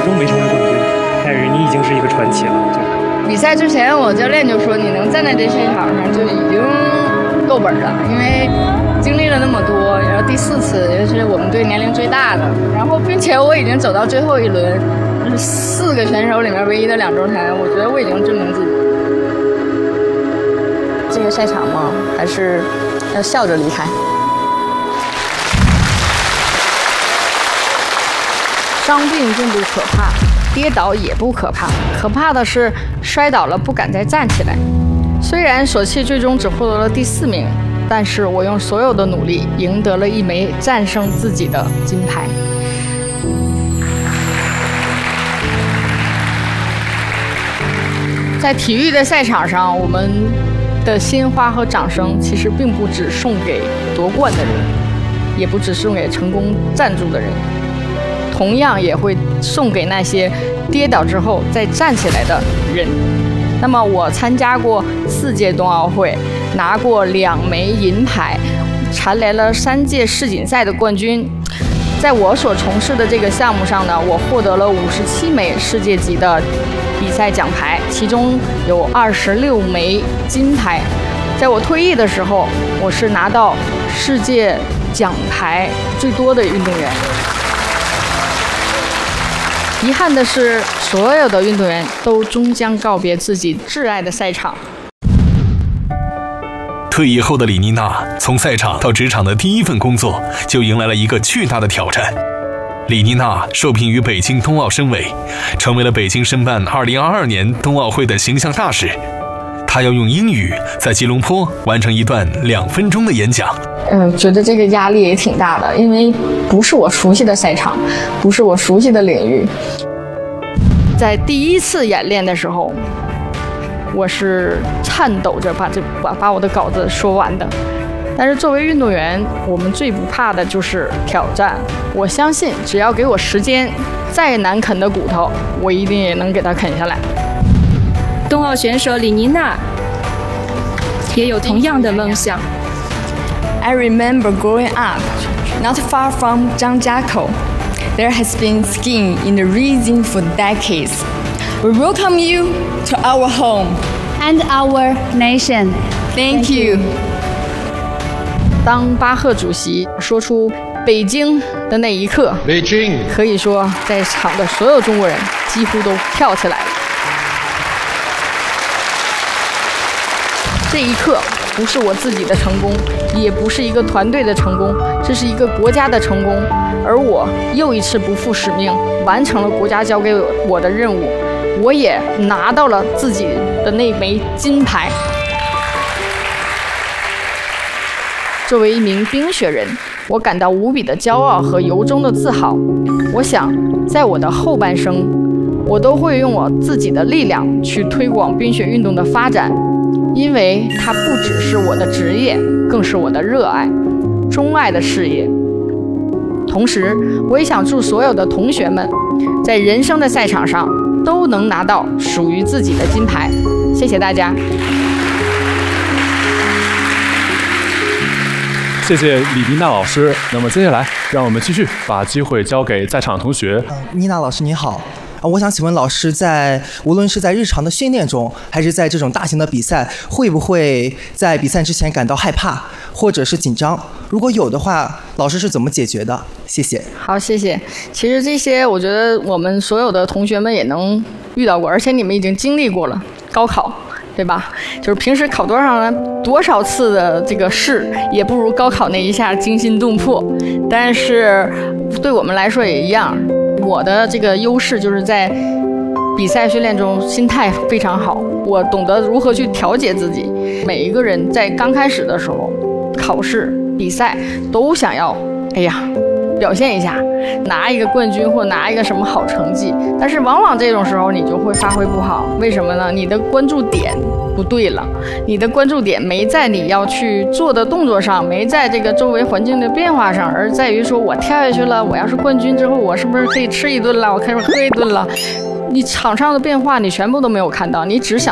终没成为冠军，但是你已经是一个传奇了。 比赛之前，我教练就说你能站在这赛场上就已经够本了，因为经历了那么多，然后第4次也是我们队年龄最大的，然后并且我已经走到最后一轮，就是4个选手里面唯一的2周台，我觉得我已经证明自己。这个赛场吗？还是要笑着离开？伤病并不可怕，跌倒也不可怕，可怕的是摔倒了不敢再站起来。虽然索契最终只获得了第4名，但是我用所有的努力赢得了一枚战胜自己的金牌。在体育的赛场上，我们的鲜花和掌声其实并不只送给夺冠的人，也不只送给成功站住的人，同样也会送给那些跌倒之后再站起来的人。那么我参加过4届冬奥会，拿过2枚银牌，蝉联了3届世锦赛的冠军。在我所从事的这个项目上呢，我获得了57枚世界级的比赛奖牌，其中有26枚金牌。在我退役的时候，我是拿到世界奖牌最多的运动员。遗憾的是，所有的运动员都终将告别自己挚爱的赛场。 退役后的李妮娜，从赛场到职场的第1份工作，就迎来了一个巨大的挑战。李妮娜受聘于北京冬奥申委，成为了北京申办2022年冬奥会的形象大使。她要用英语在吉隆坡完成一段2分钟的演讲。 觉得这个压力也挺大的，因为不是我熟悉的赛场，不是我熟悉的领域。在第1次演练的时候，我是颤抖着把我的稿子说完的。但是作为运动员，我们最不怕的就是挑战。我相信，只要给我时间，再难啃的骨头，我一定也能给它啃下来。 冬奥选手李妮娜也有同样的梦想。 I remember growing up, not far from Zhangjiakou. There has been skiing in the region for decades. We welcome you to our home and our nation. Thank you. 当巴赫主席说出北京的那一刻， 北京， 可以说在场的所有中国人几乎都跳起来了。这一刻不是我自己的成功，也不是一个团队的成功，这是一个国家的成功。而我又一次不负使命，完成了国家交给我的任务，我也拿到了自己的那枚金牌。作为一名冰雪人，我感到无比的骄傲和由衷的自豪。我想，在我的后半生，我都会用我自己的力量去推广冰雪运动的发展，因为它不只是我的职业，更是我的热爱、钟爱的事业。同时，我也想祝所有的同学们，在人生的赛场上都能拿到属于自己的金牌。谢谢大家。 谢谢李妮娜老师。那么接下来，让我们继续把机会交给在场同学。 妮娜老师你好。我想请问老师，无论是在日常的训练中，还是在这种大型的比赛，会不会在比赛之前感到害怕或者是紧张？如果有的话，老师是怎么解决的？谢谢。 好，谢谢。其实这些我觉得我们所有的同学们也能遇到过，而且你们已经经历过了高考，对吧？就是平时考多少次的这个试，也不如高考那一下惊心动魄。但是对我们来说也一样。我的这个优势就是在比赛训练中心态非常好，我懂得如何去调节自己。每一个人在刚开始的时候，考试、比赛都想要，表现一下，拿一个冠军或拿一个什么好成绩。但是往往这种时候你就会发挥不好，为什么呢？你的关注点不对了，你的关注点没在你要去做的动作上，没在这个周围环境的变化上，而在于说我跳下去了，我要是冠军之后，我是不是可以吃一顿了，我开始喝一顿了？你场上的变化你全部都没有看到，你只想